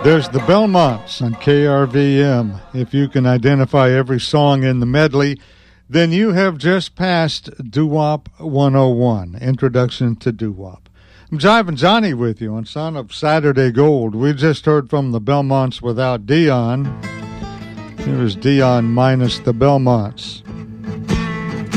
There's the Belmonts on KRVM. If you can identify every song in the medley, then you have just passed Doo-Wop 101, Introduction to Doo-Wop. I'm Jivin' Johnny with you on Son of Saturday Gold. We just heard from the Belmonts without Dion. Here is Dion minus the Belmonts.